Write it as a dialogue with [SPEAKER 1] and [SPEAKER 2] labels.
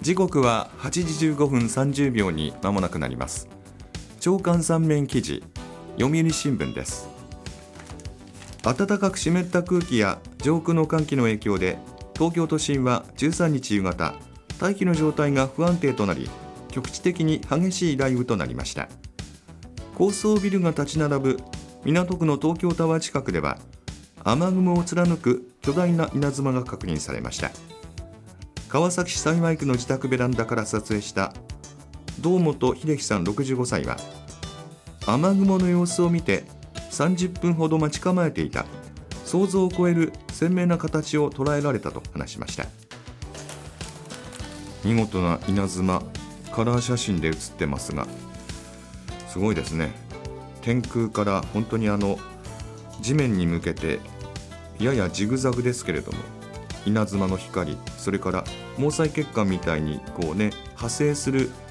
[SPEAKER 1] 時刻は8時15分30秒に間もなくなります。朝刊三面記事、読売新聞です。暖かく湿った空気や上空の寒気の影響で、東京都心は13日夕方、大気の状態が不安定となり、局地的に激しい雷雨となりました。高層ビルが立ち並ぶ港区の東京タワー近くでは、雨雲を貫く巨大な稲妻が確認されました。川崎市幸区の自宅ベランダから撮影した堂本秀樹さん65歳は、雨雲の様子を見て30分ほど待ち構えていた。想像を超える鮮明な形を捉えられたと話しました。見事な稲妻、カラー写真で写ってますが、すごいですね。天空から本当に地面に向けてややジグザグですけれども、稲妻の光、それから毛細血管みたいに派生する